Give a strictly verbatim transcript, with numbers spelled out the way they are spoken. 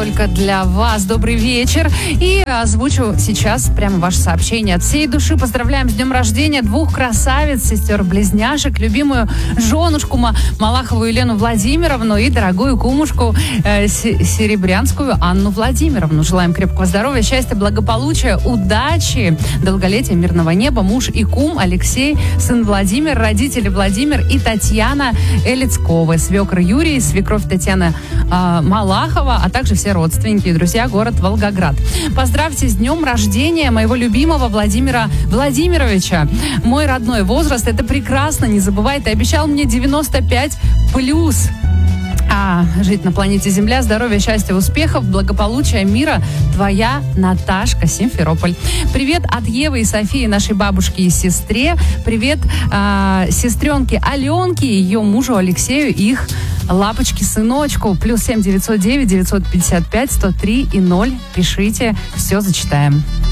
только для вас. Добрый вечер. И озвучу сейчас прямо ваше сообщение. От всей души поздравляем с днем рождения двух красавиц, сестер-близняшек, любимую женушку Малахову Елену Владимировну и дорогую кумушку э, Серебрянскую Анну Владимировну. Желаем крепкого здоровья, счастья, благополучия, удачи, долголетия, мирного неба. Муж и кум Алексей, сын Владимир, родители Владимир и Татьяна Элицкова, свекр Юрий, свекровь Татьяна э, Малахова, а также все родственники и друзья, город Волгоград. Поздравьте с днем рождения моего любимого Владимира Владимировича. Мой родной возраст, это прекрасно, не забывай, ты обещал мне девяносто пять плюс. А жить на планете Земля, здоровья, счастья, успехов, благополучия, мира. Твоя Наташка, Симферополь. Привет от Евы и Софии, нашей бабушке и сестре. Привет э, сестренке Аленке, ее мужу Алексею и их лапочке-сыночку. Плюс семь девятьсот девять девятьсот пятьдесят пять сто три и ноль. Пишите, все зачитаем.